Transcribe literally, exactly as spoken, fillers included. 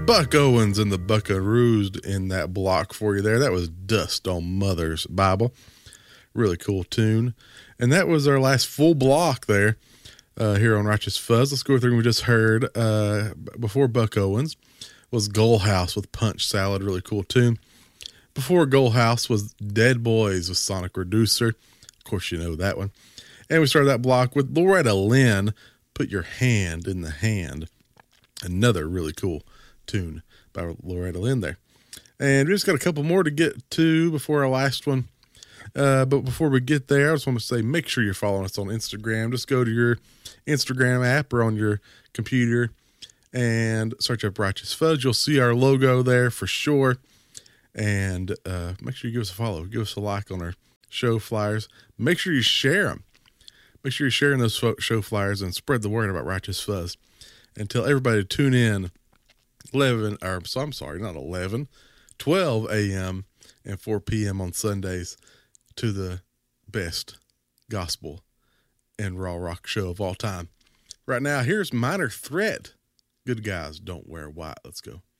Buck Owens and the Buckaroos in that block for you there. That was Dust on Mother's Bible. Really cool tune. And that was our last full block there uh, here on Righteous Fuzz. Let's go through what we just heard uh, before Buck Owens was Goal House with Punch Salad. Really cool tune. Before Goal House was Dead Boys with Sonic Reducer. Of course, you know that one. And we started that block with Loretta Lynn, Put Your Hand in the Hand. Another really cool tune by Loretta Lynn there. And we just got a couple more to get to before our last one. Uh, but before we get there, I just want to say, make sure you're following us on Instagram. Just go to your Instagram app or on your computer and search up Righteous Fuzz. You'll see our logo there for sure. And uh, make sure you give us a follow. Give us a like on our show flyers. Make sure you share them. Make sure you're sharing those show flyers and spread the word about Righteous Fuzz. And tell everybody to tune in eleven, or so I'm sorry, not eleven, twelve a.m. and four p.m. on Sundays to the best gospel and raw rock show of all time. Right now, here's Minor Threat. Good Guys Don't Wear White. Let's go.